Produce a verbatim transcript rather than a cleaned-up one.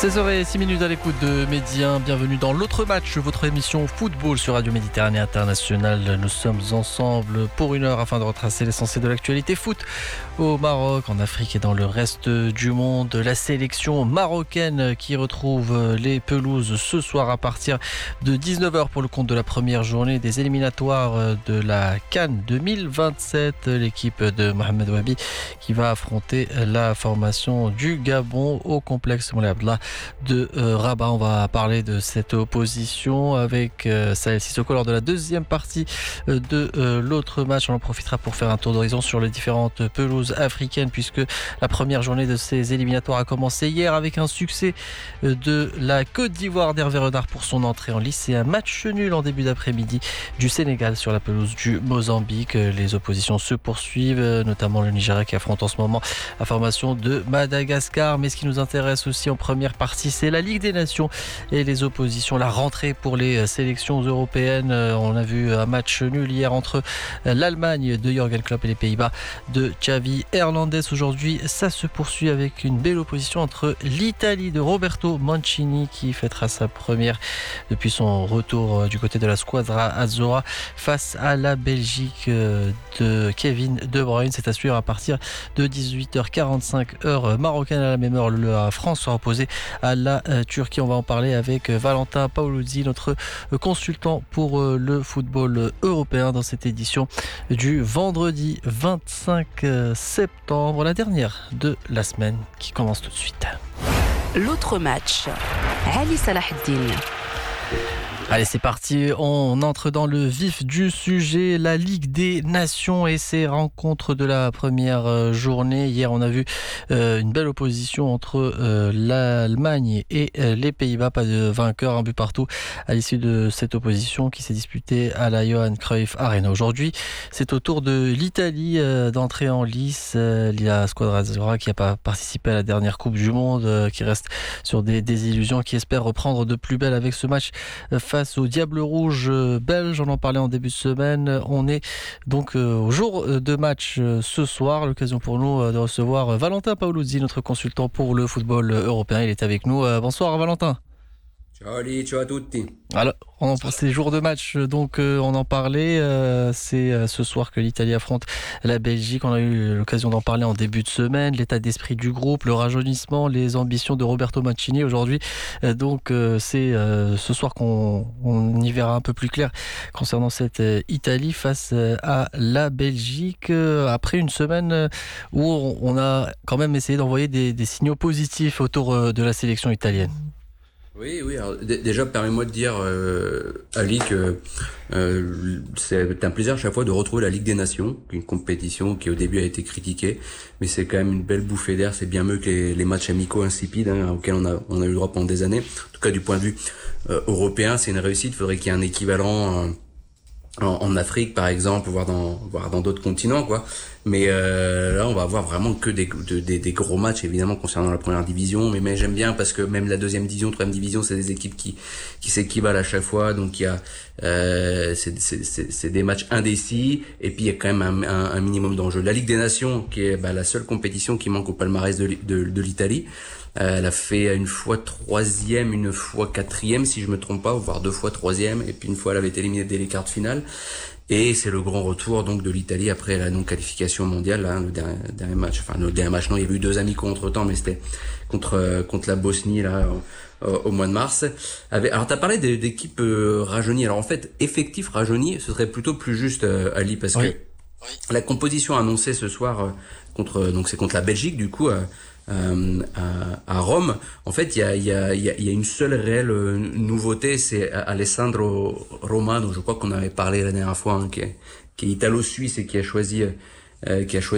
seize heures six à l'écoute de Médien. Bienvenue dans l'autre match, votre émission football sur Radio Méditerranée Internationale. Nous sommes ensemble pour une heure afin de retracer l'essentiel de l'actualité foot au Maroc, en Afrique et dans le reste du monde. La sélection marocaine qui retrouve les pelouses ce soir à partir de dix-neuf heures pour le compte de la première journée des éliminatoires de la CAN deux mille vingt-sept. L'équipe de Mohamed Wabi qui va affronter la formation du Gabon au complexe Moulay Abdallah de euh, Rabat. On va parler de cette opposition avec euh, Sahel Sissoko lors de la deuxième partie euh, de euh, l'autre match. On en profitera pour faire un tour d'horizon sur les différentes pelouses africaines, puisque la première journée de ces éliminatoires a commencé hier avec un succès euh, de la Côte d'Ivoire d'Hervé Renard pour son entrée en lice et un match nul en début d'après-midi du Sénégal sur la pelouse du Mozambique. Les oppositions se poursuivent, notamment le Nigeria qui affronte en ce moment la formation de Madagascar. Mais ce qui nous intéresse aussi en première partie, c'est la Ligue des Nations et les oppositions, la rentrée pour les sélections européennes. On a vu un match nul hier entre l'Allemagne de Jürgen Klopp et les Pays-Bas de Xavi Hernandez. Aujourd'hui, ça se poursuit avec une belle opposition entre l'Italie de Roberto Mancini qui fêtera sa première depuis son retour du côté de la Squadra Azzurra face à la Belgique de Kevin De Bruyne. C'est à suivre à partir de dix-huit heures quarante-cinq heure marocaine. À la même heure, la France sera opposée à la Turquie. On va en parler avec Valentin Paoluzzi, notre consultant pour le football européen dans cette édition du vendredi vingt-cinq septembre, la dernière de la semaine qui commence tout de suite. L'autre match, Ali Salaheddine. Allez, c'est parti, on entre dans le vif du sujet, la Ligue des Nations et ses rencontres de la première journée. Hier, on a vu euh, une belle opposition entre euh, l'Allemagne et euh, les Pays-Bas, pas de vainqueur, un but partout à l'issue de cette opposition qui s'est disputée à la Johan Cruyff Arena. Aujourd'hui, c'est au tour de l'Italie euh, d'entrer en lice. Euh, la Squadra Azzurra qui n'a pas participé à la dernière Coupe du Monde, euh, qui reste sur des désillusions, qui espère reprendre de plus belle avec ce match euh, face au Diable Rouge belge. On en parlait en début de semaine. On est donc au jour de match ce soir. L'occasion pour nous de recevoir Valentin Paoluzzi, notre consultant pour le football européen. Il est avec nous. Bonsoir Valentin. Ciao Ali, ciao à tutti. Alors, on, ces jours de match, donc euh, on en parlait, euh, c'est euh, ce soir que l'Italie affronte la Belgique. On a eu l'occasion d'en parler en début de semaine, l'état d'esprit du groupe, le rajeunissement, les ambitions de Roberto Mancini aujourd'hui. Euh, donc euh, c'est euh, ce soir qu'on on y verra un peu plus clair concernant cette euh, Italie face euh, à la Belgique. Euh, après une semaine où on, on a quand même essayé d'envoyer des, des signaux positifs autour euh, de la sélection italienne. Oui, oui. Alors, d- déjà, permets-moi de dire, euh, Ali, que euh, c'est un plaisir à chaque fois de retrouver la Ligue des Nations, une compétition qui au début a été critiquée, mais c'est quand même une belle bouffée d'air. C'est bien mieux que les, les matchs amicaux insipides hein, auxquels on a, on a eu le droit pendant des années. En tout cas, du point de vue euh, européen, c'est une réussite. Il faudrait qu'il y ait un équivalent euh, en, en Afrique, par exemple, voire dans, voire dans d'autres continents, quoi. Mais euh, là, on va avoir vraiment que des, de, des, des gros matchs, évidemment, concernant la première division. Mais, mais j'aime bien parce que même la deuxième division, troisième division, c'est des équipes qui qui s'équivalent à chaque fois. Donc il y a euh, c'est, c'est, c'est, c'est des matchs indécis. Et puis il y a quand même un, un, un minimum d'enjeux. La Ligue des Nations, qui est bah, la seule compétition qui manque au palmarès de, de, de l'Italie. Euh, elle a fait une fois troisième, une fois quatrième, si je me trompe pas, voire deux fois troisième. Et puis une fois, elle avait été éliminée dès les quarts de finale. Et c'est le grand retour donc de l'Italie après la non-qualification mondiale, hein, le dernier, dernier match. Enfin, le dernier match, non, il y a eu deux amicaux entre-temps, mais c'était contre euh, contre la Bosnie là au, au mois de mars. Avec, alors, t'as parlé d'équipes euh, rajeunies. Alors en fait, effectif rajeuni, ce serait plutôt plus juste, euh, Ali, parce oui. que oui. La composition annoncée ce soir euh, contre donc c'est contre la Belgique, du coup. Euh, Euh, à, à Rome, en fait, il y a, il y a, il y a, il y a une seule réelle euh, nouveauté, c'est Alessandro Romano, je crois qu'on avait parlé la dernière fois, hein, qui est, qui est italo-suisse et qui a choisi, euh, qui a choisi